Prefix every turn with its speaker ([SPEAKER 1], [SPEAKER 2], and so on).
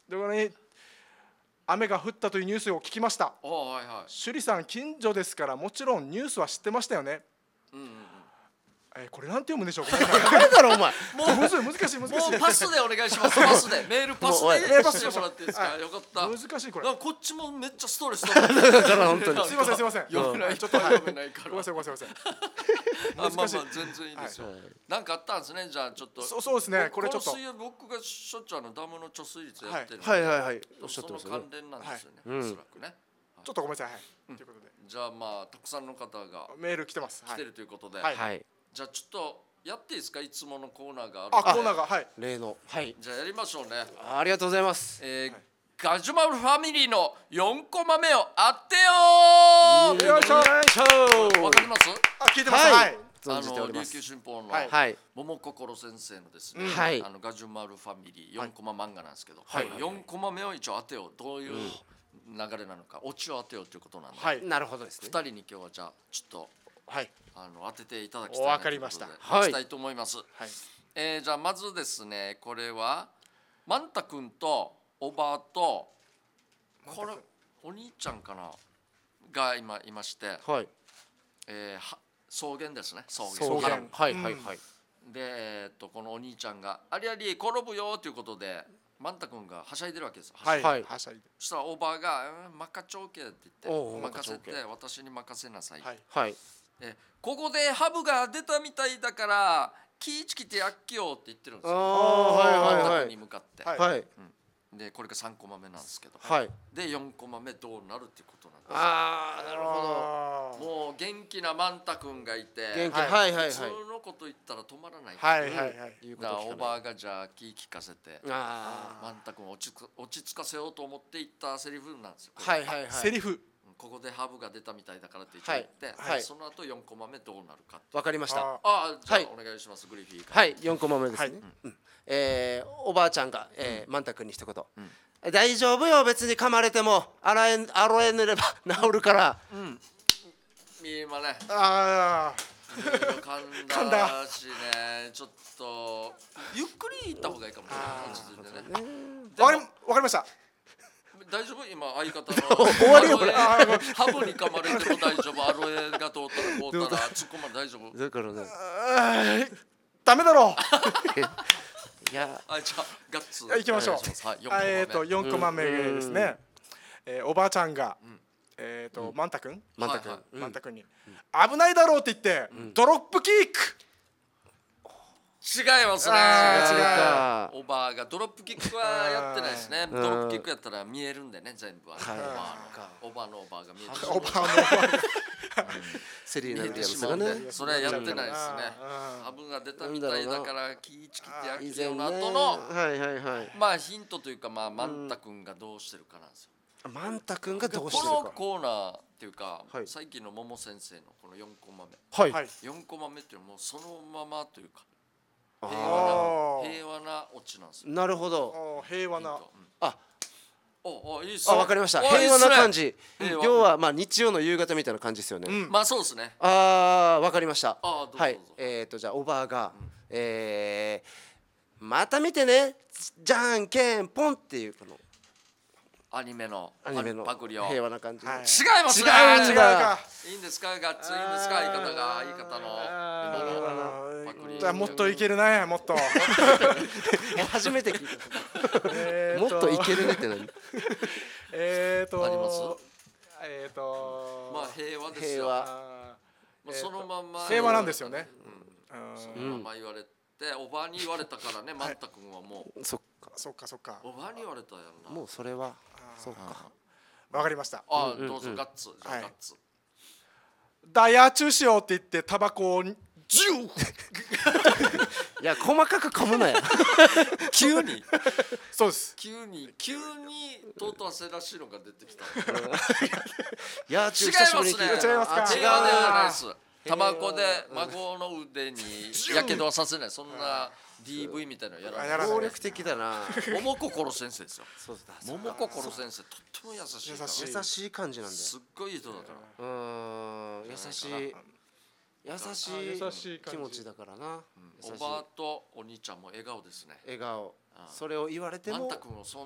[SPEAKER 1] でこれに雨が降ったというニュースを聞きました。
[SPEAKER 2] はいはい。
[SPEAKER 1] 趣里さん近所ですからもちろんニュースは知ってましたよね。これなんて読むんでしょうか。
[SPEAKER 3] 誰だろお前。
[SPEAKER 1] 難しい。
[SPEAKER 2] もうパスでお願いします。パスでメールパスでしてもらっていいですか。よかった。
[SPEAKER 1] 難しいこれ。
[SPEAKER 2] こっちもめっちゃストレスだ
[SPEAKER 3] から本当に。
[SPEAKER 1] すいません。
[SPEAKER 2] 読めないちょっと読めないから。
[SPEAKER 1] ごめんなさい。
[SPEAKER 2] 難しい。全然いいですよ。なんかあったんですね。じゃあちょっと。
[SPEAKER 1] そうですね。これちょっと。
[SPEAKER 2] 水曜僕がしょっちゅうダムの貯水率やってる。
[SPEAKER 3] はいおっしゃってますね。
[SPEAKER 2] その関連なんですよね。おそらくね。
[SPEAKER 1] ちょっとごめんなさい。ということで。
[SPEAKER 2] じゃあまあたくさんの方が
[SPEAKER 1] メール来てます。
[SPEAKER 2] 来てるということで。
[SPEAKER 3] はい。
[SPEAKER 2] じゃあちょっと。やっていいですか。いつものコーナーがある。
[SPEAKER 1] コーナーが
[SPEAKER 3] 例の
[SPEAKER 2] じゃあやりましょうね。
[SPEAKER 3] ありがとうございます。
[SPEAKER 2] ガジュマルファミリーの4コマ目を当てよ
[SPEAKER 1] よいしょ。
[SPEAKER 2] わかります？
[SPEAKER 1] 聞いてます。はい。
[SPEAKER 2] 琉球新報の桃心先生のですね、ガジュマルファミリー4コマ漫画なんですけど、4コマ目を一応当てよう。どういう流れなのか、オチを当てようということなんで、
[SPEAKER 3] なるほどですね。
[SPEAKER 2] 2人に今日はじゃあちょっと当てていただきたい
[SPEAKER 1] わかりました。
[SPEAKER 2] したいと思います。じゃあまずですね、これはマンタ君とおばあとこれお兄ちゃんかなが今いまして、草原ですね。草原。でこのお兄ちゃんがありあり転ぶよということでマンタ君がはしゃいでるわけです。そしたらおばあが任ちょうけって言って任せて私に任せなさい。ここでハブが出たみたいだから気ぃつけてやっきよって言ってるんですよ。マンタ君に向かって。でこれが3コマ目なんですけど、で4コマ目どうなるっていうことなんです。
[SPEAKER 3] なるほ
[SPEAKER 2] ど。もう元気なマンタ君がいて、
[SPEAKER 3] 普
[SPEAKER 2] 通のこと言ったら止まらない。だからおばあがじゃあ気聞かせてマンタ君を落ち着かせようと思って言ったセリフなんですよ。
[SPEAKER 1] セリフ。
[SPEAKER 2] ここでハブが出たみたいだからって言って、その後4コマ目どうなるか。
[SPEAKER 3] わかりました。
[SPEAKER 2] じゃあお願いします。グリフィー。
[SPEAKER 3] はい、4コマ目ですね。おばあちゃんがマンタ君に一言、大丈夫よ、別に噛まれてもアロエ塗れば治るから。
[SPEAKER 2] 今ね噛んだしね、ちょっとゆっくり行った方がいいかもしれない。
[SPEAKER 1] わかりました。
[SPEAKER 2] 大丈夫？今相方の
[SPEAKER 3] 終わりよこれ。
[SPEAKER 2] ハブに噛まれても大丈夫。アロエが通ったらこうたら突っ込まれ大丈夫。
[SPEAKER 3] だからね。
[SPEAKER 1] ダメだろう。
[SPEAKER 2] じゃあガッツ
[SPEAKER 1] 行きましょう。4コマ目ですね。おばあちゃんがマンタ君に危ないだろうって言ってドロップキック。
[SPEAKER 2] 違いますね。おばあがドロップキックはやってないですね。ドロップキックやったら見えるんでね、全部は。おばあのおばあが見える。
[SPEAKER 1] おばあのおばあが
[SPEAKER 3] セリーなんてやつ
[SPEAKER 2] がね。それはやってないですね。ハブが出たみたいだから気ぃつけてやっきよの後のまあヒントというか、まあマンタ君がどうしてるかなんですよ。
[SPEAKER 3] マンタ君がどうしてるか。
[SPEAKER 2] このコーナーっていうか、最近の桃先生のこの4コマ目、4コマ目っていうのはもうそのままというか平和なオチなんですよ。
[SPEAKER 3] なるほど。
[SPEAKER 1] 平和な。
[SPEAKER 2] いいっすね。
[SPEAKER 3] わかりました。平和な感じ。要はまあ日曜の夕方みたいな感じですよね。
[SPEAKER 2] まあそうですね。
[SPEAKER 3] わかりました。はい。じゃあおばあがまた見てね、じゃんけんポンっていうこの
[SPEAKER 2] アニメのパクリを
[SPEAKER 3] 平和な感じ。違い
[SPEAKER 2] ますね。
[SPEAKER 3] 違うんだ。
[SPEAKER 2] いいんですか、ガッツいいんですか、言い方の今のパクリ。
[SPEAKER 1] じゃあもっといけるね、もっと。
[SPEAKER 3] 初めて聞いた。もっといけるねって何？
[SPEAKER 2] あります？まあ平和ですよ。そのまま
[SPEAKER 1] 平和なんですよね。
[SPEAKER 2] そのまま言われて、おばあに言われたからね、マンタ君はもう。
[SPEAKER 1] そっか。
[SPEAKER 2] おばあに言われたやんな。
[SPEAKER 3] もうそれは。そうか。
[SPEAKER 1] わかりました。
[SPEAKER 2] どうぞガッツ。じゃあガッツ。
[SPEAKER 1] ダイヤ中止よって言ってタバコをジュー。
[SPEAKER 3] いや細かく噛むなよ。
[SPEAKER 2] 急に。
[SPEAKER 1] そうです。
[SPEAKER 2] 急にとうとう汗らしいのが出てきた。
[SPEAKER 3] いや
[SPEAKER 2] 違いますね。
[SPEAKER 1] 違いますか。
[SPEAKER 2] 違うではないです。タバコで孫の腕にやけどはさせない。そんな DV みたいなのやらない。
[SPEAKER 3] 暴力的だな。
[SPEAKER 2] 桃心先生ですよ。桃心先生とっても優しい。
[SPEAKER 3] 優しい感じなんだよ。
[SPEAKER 2] すっごいいい人だから。
[SPEAKER 3] 優しい気持ちだからな。
[SPEAKER 2] おばあとお兄ちゃんも笑顔ですね。
[SPEAKER 3] 笑顔。それを言われても。